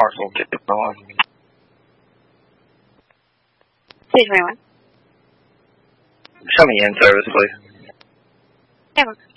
parcel get on. Please, everyone. Show me in service, please. Never.